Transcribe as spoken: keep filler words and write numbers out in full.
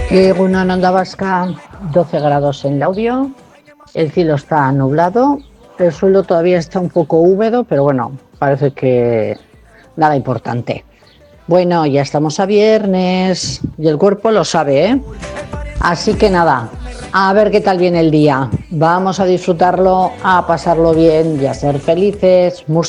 Egunon en Onda Vasca, doce grados en Laudio, el cielo está nublado, el suelo todavía está un poco húmedo, pero bueno, parece que nada importante. Bueno, ya estamos a viernes y el cuerpo lo sabe, ¿eh? Así que nada, a ver qué tal viene el día. Vamos a disfrutarlo, a pasarlo bien y a ser felices.